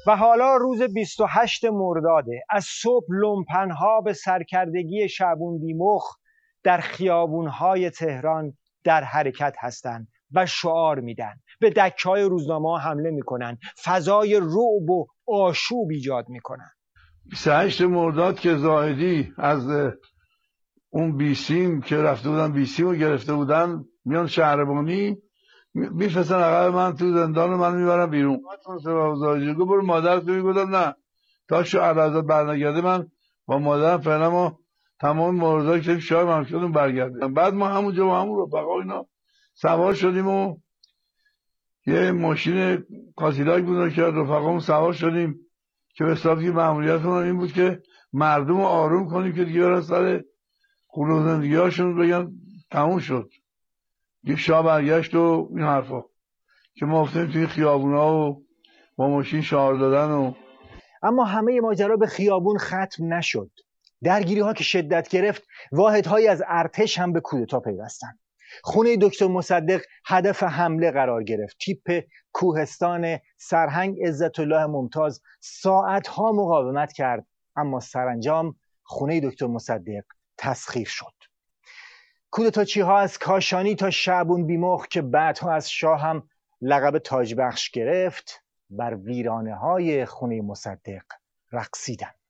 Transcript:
و حالا روز 28 مرداده. از صبح لومپنها به سرکردگی شعبون بیمخ در خیابونهای تهران در حرکت هستند و شعار میدن، به دکه‌های روزنامه‌ها حمله میکنن، فضای رعب و آشوب ایجاد میکنن. 28 مرداد که زاهدی از اون بیسیم که رفته بودن بیسیم رو گرفته بودن میان شهربانی میفرستن عقب من تو زندان رو من میبرن بیرون. زاهدی گفت برو مادر تو گفتم نه تا شهرازاد برنگرده من با مادرم فعلا ما تمام موردایی که شاه ممشدون برگردیم. بعد ما همونجا با همون رفقا اینا سوار شدیم و یه ماشین کاسیلاک بود که رفقامون سوار شدیم که به حسابی مأموریتمون این بود که مردم رو آروم کنیم که دیگه برن سر خونه و زندگی‌هاشون بگن تموم شد. یه شاه برگشت و این حرفا که ما افتادیم توی خیابونا و با ماشین شعار دادن و اما همه ماجرا به خیابون ختم نشد. درگیری ها که شدت گرفت، واحدهایی از ارتش هم به کودتا پیوستند. خونه دکتر مصدق هدف حمله قرار گرفت. تیپ کوهستان سرهنگ عزت الله ممتاز ساعتها مقاومت کرد، اما سرانجام خونه دکتر مصدق تسخیر شد. کودتاچی ها از کاشانی تا شعبون بیمخ که بعدها از شاه هم لقب تاج بخش گرفت، بر ویرانه های خونه مصدق رقصیدند.